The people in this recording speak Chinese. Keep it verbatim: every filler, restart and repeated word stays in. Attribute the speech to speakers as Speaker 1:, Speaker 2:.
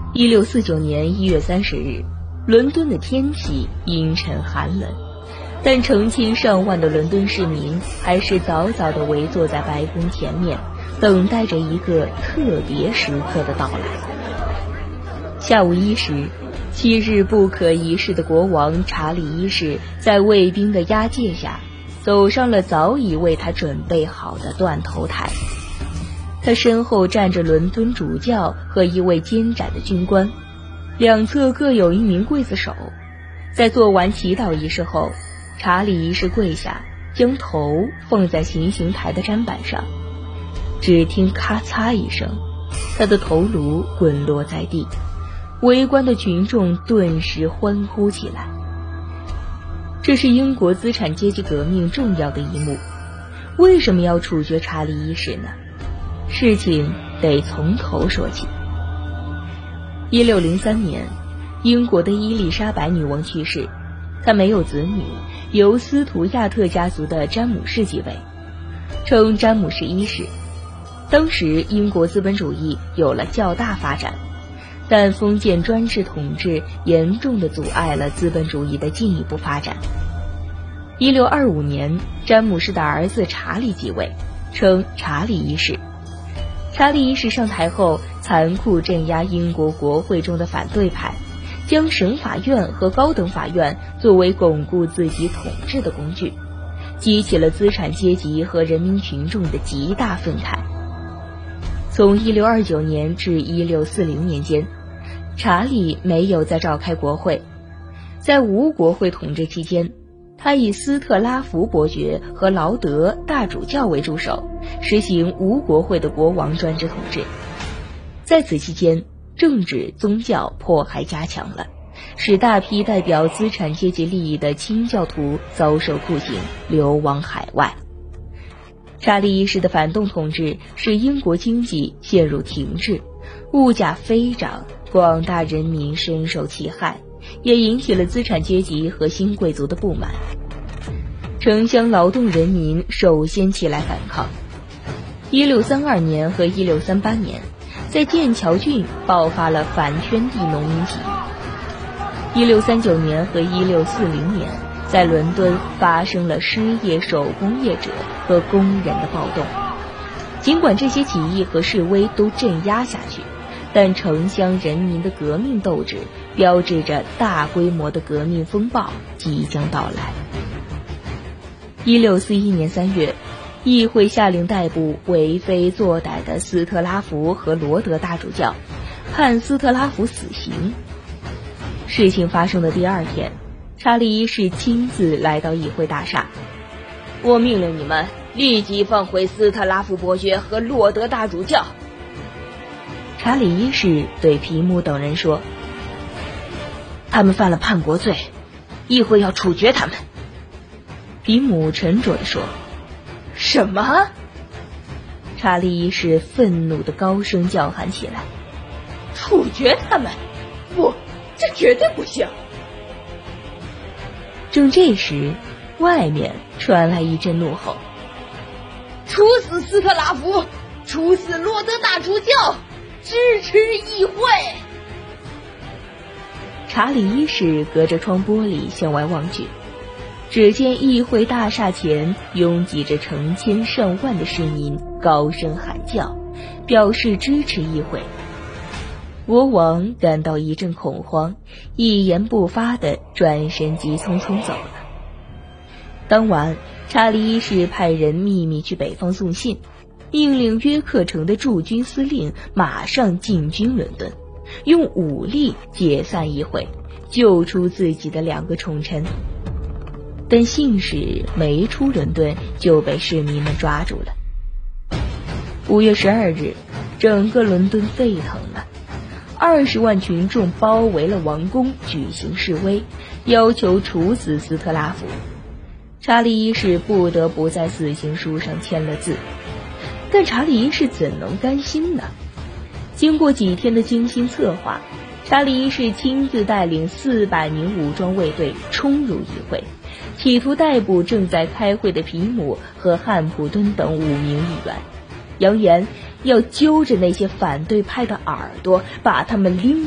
Speaker 1: 一六四九年一月三十日，伦敦的天气阴沉寒冷，但成千上万的伦敦市民还是早早地围坐在白宫前面，等待着一个特别时刻的到来。下午一时，昔日不可一世的国王查理一世在卫兵的押解下，走上了早已为他准备好的断头台。他身后站着伦敦主教和一位监斩的军官，两侧各有一名刽子手。在做完祈祷仪式后，查理一世跪下，将头放在行刑台的砧板上，只听咔嚓一声，他的头颅滚落在地，围观的群众顿时欢呼起来。这是英国资产阶级革命重要的一幕。为什么要处决查理一世呢？事情得从头说起。一六零三年，英国的伊丽莎白女王去世，她没有子女，由斯图亚特家族的詹姆士继位，称詹姆士一世。当时英国资本主义有了较大发展，但封建专制统治严重地阻碍了资本主义的进一步发展。一六二五年，詹姆士的儿子查理继位，称查理一世。查理一世上台后，残酷镇压英国国会中的反对派，将省法院和高等法院作为巩固自己统治的工具，激起了资产阶级和人民群众的极大愤慨。从一六二九年至一六四零年间，查理没有再召开国会。在无国会统治期间，他以斯特拉福伯爵和劳德大主教为助手，实行无国会的国王专制统治。在此期间，政治宗教迫害加强了，使大批代表资产阶级利益的清教徒遭受酷刑，流亡海外。查理一世的反动统治使英国经济陷入停滞，物价飞涨，广大人民深受其害，也引起了资产阶级和新贵族的不满。城乡劳动人民首先起来反抗。一六三二年和一六三八年，在剑桥郡爆发了反圈地农民起义。一六三九年和一六四零年，在伦敦发生了失业手工业者和工人的暴动。尽管这些起义和示威都镇压下去，但城乡人民的革命斗志标志着大规模的革命风暴即将到来。一六四一年三月，议会下令逮捕为非作歹的斯特拉福和罗德大主教，判斯特拉福死刑。事情发生的第二天，查理一世亲自来到议会大厦，我命令你们立即放回斯特拉福伯爵和罗德大主教。查理一世对皮姆等人说，他们犯了叛国罪，议会要处决他们。皮姆沉着地说，什么？查理一世愤怒地高声叫喊起来，处决他们？不，这绝对不行。正这时，外面传来一阵怒吼，处死斯特拉福，处死罗德大主教，支持议会。查理一世隔着窗玻璃向外望去，只见议会大厦前拥挤着成千上万的市民，高声喊叫，表示支持议会。国王感到一阵恐慌，一言不发地转身急匆匆走了。当晚，查理一世派人秘密去北方送信，命令约克城的驻军司令马上进军伦敦，用武力解散议会，救出自己的两个宠臣。但信使没出伦敦就被市民们抓住了。五月十二日，整个伦敦沸腾了，二十万群众包围了王宫，举行示威，要求处死斯特拉福。查理一世不得不在死刑书上签了字，但查理一世怎能甘心呢？经过几天的精心策划，查理一世亲自带领四百名武装卫队冲入议会，企图逮捕正在开会的皮姆和汉普顿等五名议员，扬言要揪着那些反对派的耳朵，把他们拎